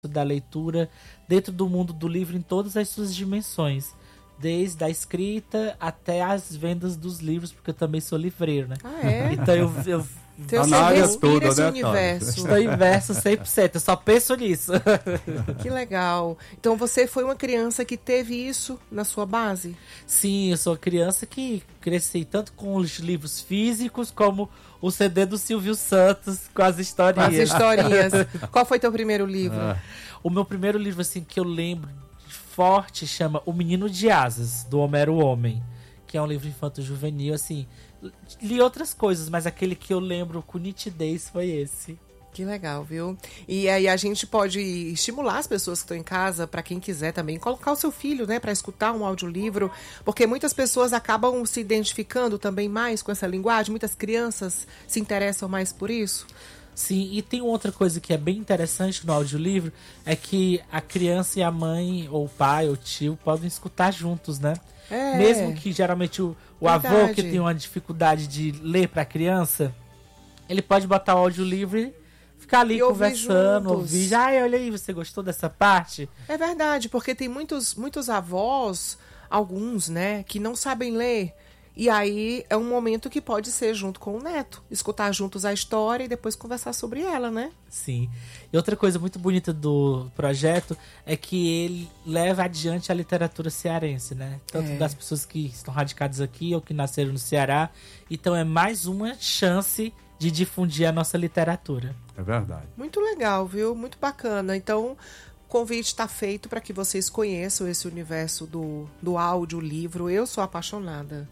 da leitura dentro do mundo do livro em todas as suas dimensões. Desde a escrita até as vendas dos livros, porque eu também sou livreiro, né? Ah, é? Então eu Então você respira esse universo. Estou imerso 100%, eu só penso nisso. Que legal. Então você foi uma criança que teve isso na sua base? Sim, eu sou criança que cresci tanto com os livros físicos como o CD do Silvio Santos com as historinhas. As historinhas. Qual foi teu primeiro livro? O meu primeiro livro, assim, que eu lembro forte, chama O Menino de Asas, do Homero Homem, que é um livro infanto-juvenil, assim. Li outras coisas, mas aquele que eu lembro com nitidez foi esse. Que legal, viu? E aí a gente pode estimular as pessoas que estão em casa, para quem quiser também, colocar o seu filho, né, para escutar um audiolivro, porque muitas pessoas acabam se identificando também mais com essa linguagem, muitas crianças se interessam mais por isso. Sim, e tem outra coisa que é bem interessante no audiolivro, é que a criança e a mãe, ou o pai, ou o tio, podem escutar juntos, né? É. Mesmo que geralmente o avô que tem uma dificuldade de ler para a criança, ele pode botar o audiolivro e ficar ali conversando, ouvir. Ai, olha aí, você gostou dessa parte? É verdade, porque tem muitos avós, alguns, né, que não sabem ler. E aí é um momento que pode ser junto com o neto, escutar juntos a história e depois conversar sobre ela, né? Sim. E outra coisa muito bonita do projeto é que ele leva adiante a literatura cearense, né? Tanto das pessoas que estão radicadas aqui ou que nasceram no Ceará. Então é mais uma chance de difundir a nossa literatura. É verdade. Muito legal, viu? Muito bacana. Então, o convite está feito para que vocês conheçam esse universo do audiolivro. Eu sou apaixonada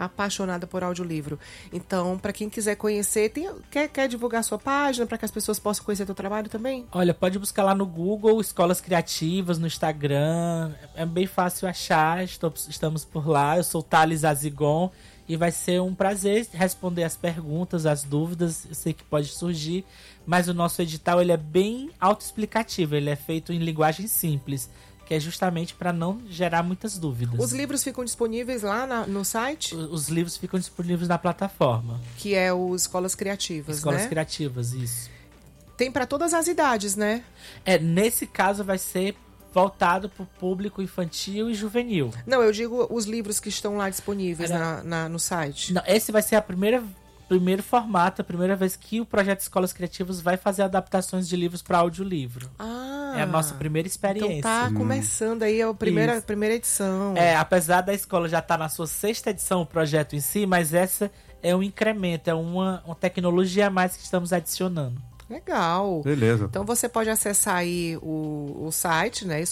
por audiolivro. Então, para quem quiser conhecer, quer divulgar sua página para que as pessoas possam conhecer teu trabalho também? Olha, pode buscar lá no Google, Escolas Criativas, no Instagram. É bem fácil achar, estamos por lá. Eu sou Thales Azigon e vai ser um prazer responder as perguntas, as dúvidas. Eu sei que pode surgir, mas o nosso edital ele é bem autoexplicativo, ele é feito em linguagem simples, que é justamente para não gerar muitas dúvidas. Os livros ficam disponíveis lá no site? Os livros ficam disponíveis na plataforma. Que é o Escolas Criativas, Escolas né? Criativas, isso. Tem para todas as idades, né? Nesse caso vai ser voltado para o público infantil e juvenil. Não, eu digo os livros que estão lá disponíveis no site. Não, esse vai ser primeiro formato, a primeira vez que o Projeto Escolas Criativas vai fazer adaptações de livros para audiolivro. É a nossa primeira experiência. Então tá começando aí a primeira edição. Apesar da escola já estar na sua 6ª edição, o projeto em si, mas essa é um incremento, é uma tecnologia a mais que estamos adicionando. Legal. Beleza. Então você pode acessar aí o site, né,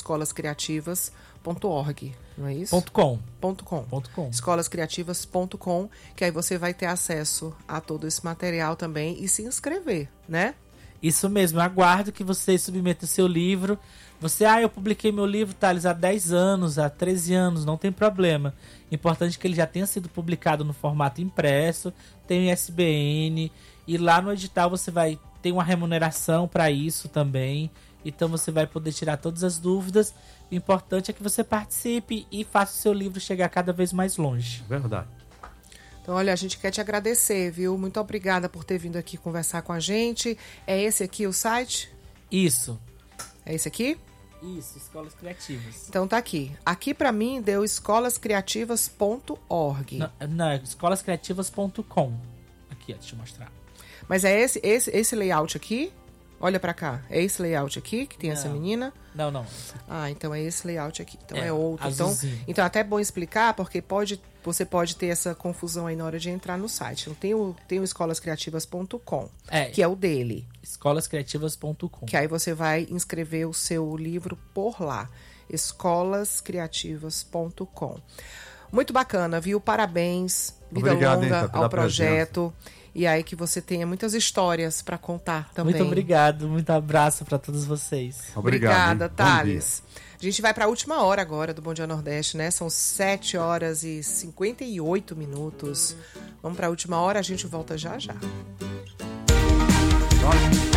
escolascriativas.org, não é isso? .com. Escolascriativas.com, que aí você vai ter acesso a todo esse material também e se inscrever, né? Isso mesmo, aguardo que você submeta o seu livro. Eu publiquei meu livro, Thales, há 10 anos, há 13 anos, não tem problema. Importante que ele já tenha sido publicado no formato impresso, tem ISBN, e lá no edital você vai ter uma remuneração para isso também. Então você vai poder tirar todas as dúvidas. O importante é que você participe e faça o seu livro chegar cada vez mais longe. Verdade. Então, olha, a gente quer te agradecer, viu? Muito obrigada por ter vindo aqui conversar com a gente. É esse aqui o site? Isso. É esse aqui? Isso, Escolas Criativas. Então tá aqui. Aqui pra mim deu escolascriativas.org. Não, é escolascriativas.com. Aqui, deixa eu mostrar. Mas é esse layout aqui? Olha pra cá. É esse layout aqui que tem essa menina? Não. Então é esse layout aqui. Então é outro. Azulzinho. Então até é bom explicar, porque você pode ter essa confusão aí na hora de entrar no site. Então tem o escolascriativas.com, que é o dele. Escolascriativas.com. Que aí você vai inscrever o seu livro por lá. escolascriativas.com. Muito bacana, viu? Parabéns. Vida longa ao projeto. E aí que você tenha muitas histórias para contar também. Muito obrigado, muito abraço para todos vocês. Obrigada, Thales. A gente vai para a última hora agora do Bom Dia Nordeste, né? São 7h58. Vamos para a última hora, a gente volta já já.